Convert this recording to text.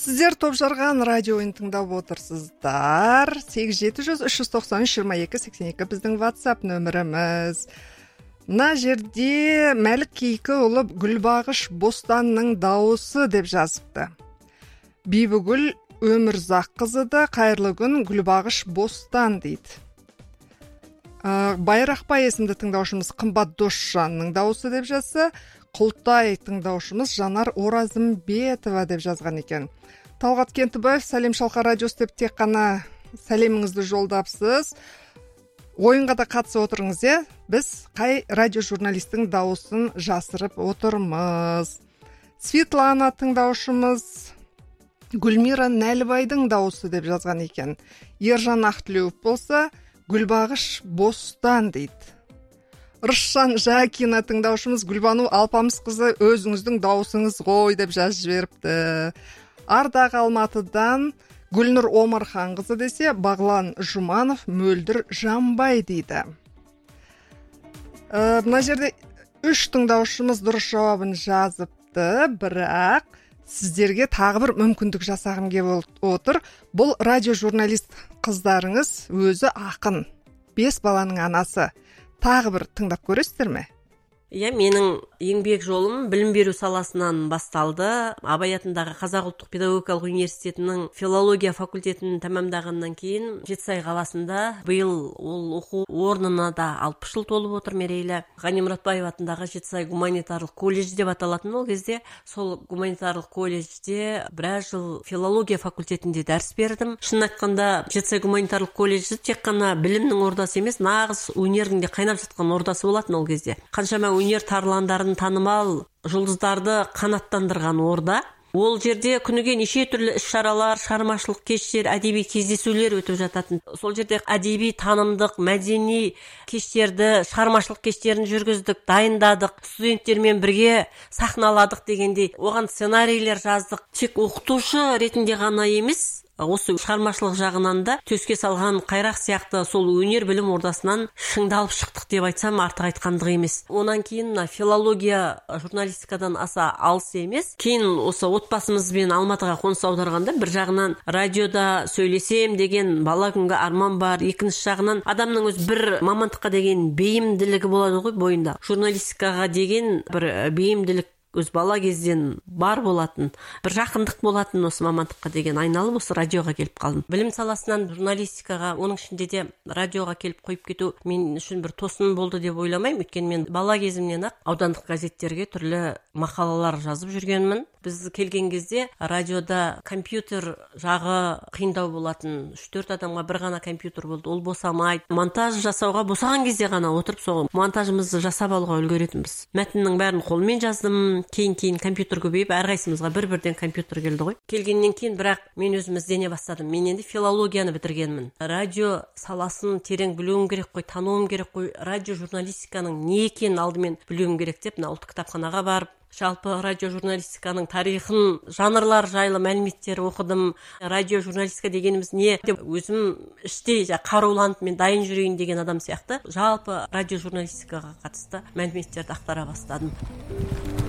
Сіздер топ жарған радио ойын тыңдап отырсыздар. 8700-393-22-82 біздің WhatsApp нөміріміз. Мына жерде Мәлік Кейкі ұлып Гүлбағыш Бостанның дауысы деп жазыпты. Бибігүл Өмірзақ қызыды, қайырлы күн Гүлбағыш Бостан дейді. Байрақбай есімді тыңдаушымыз Қымбат Досжанның дауысы деп жазса, Құлтай тыңдаушымыз Жанар Оразымбетова деп жазған екен. Талғат Кентібаев, сәлем Шалқа радиосы деп тек қана сәлеміңізді жолдапсыз. Ойынға да қатысып отырыңыз, біз қай радиожурналистің дауысын жасырып отырмыз. Светлана тыңдаушымыз Гүлмира Нәлібайдың дауысы деп жазған екен. Ержан Ақтілеуов болса, Гүлбағыш Бостан дейді. Рысжан Жакина тыңдаушымыз Гүлбану Алпамыс қызы өзіңіздің дауысыңыз ғой деп жазып жіберіпті. Ардақ Алматыдан Гүлнұр Омархан қызы десе, Бағлан Жұманов Мөлдір Жамбай дейді. Мына жерде 3 тыңдаушымыз дұрыс жауабын жазыпты, бірақ сіздерге тағы бір мүмкіндік жасағым келіп отыр. Бұл радиожурналист қыздарыңыз өзі ақын, 5 баланың анасы. Тағы бір тыңдап көресіздер ме? Менің еңбек жолым білім беру саласынан басталды. Абай атындағы Қазақ ұлттық педагогикалық университетінің филология факультетін тәмамдағаннан кейін Жетісай қаласында биыл ол оқу орнына да 60 жыл толып отыр мерейлі. Ғани Мұратбаев атындағы Жетісай гуманитарлық колледж деп аталатын ол кезде. Сол гуманитарлық колледжде біраз жыл филология факультетінде дәріс бердім. Шын айтқанда Жетісай гуманитарлық колледжі тек қана білімнің ордасы емес, нағыз өнердің де қайнап жатқан ордасы болатын ол кезде. Қаншама өнер тарландарын танымал жұлдыздарды қанаттандырған орда. Ол жерде күніге неше түрлі іс-шаралар, шығармашылық кештер, әдеби кездесулер өтіп жататын. Сол жерде әдеби, танымдық, мәдени кештерді, шығармашылық кештерін жүргіздік, дайындадық, студенттермен бірге сахналадық дегендей. Оған сценарийлер жаздық. Тек оқытушы ретінде ғана емес, осы шығармашылық жағынан да төске салған қайрақ сияқты сол өнер білім ордасынан шыңдалып шықтық деп айтсам артық айтқандық емес. Онан кейін филология журналистикадан аса алыс емес. Кейін осы отбасымызбен Алматыға қоныс аударғанда бір жағынан радиода сөйлесем деген бала күнгі арман бар. Екінші жағынан адамның өз бір мамандыққа деген бейімділігі болады ғой бойында. Журналистикаға деген бір бейімділік өз бала кезден бар болатын, бір жақындық болатын осы мамандыққа деген айналып осы радиоға келіп қалдым. Білім саласынан журналистикаға, оның ішінде де радиоға келіп қойып кету мен үшін бір тосын болды деп ойламаймын. Өйткені мен бала кезімнен ақ аудандық газеттерге түрлі мақалалар жазып жүргенмін. Біз келген кезде радиода компьютер жағы қиындау болатын. 3-4 адамға бір ғана компьютер болды. Ол босамайды. Монтаж жасауға босаған кезде ғана отырып соған монтажымызды жасап алуға үлгеретінбіз. Мәтіннің бәрін қолмен жаздым. Кейін компьютер көбейіп, әрқайсымызға бір-бірден компьютер келді ғой. Келгеннен кейін бірақ мен өзім іздене бастадым. Мен енді филологияны бітіргенмін. Радио саласын терең білуім керек қой, тануым керек қой. Радио журналистиканың не екенін алдымен білуім керек деп, ұлттық кітапханаға барып, жалпы радио журналистиканың тарихын, жанрлар жайлы мәліметтер оқыдым. Радио журналистика дегеніміз не деп өзім іштей қаруланып мен дайын жүрейін деген адам сияқты жалпы радио журналистикаға қатысты мәліметтерді ақтара бастадым.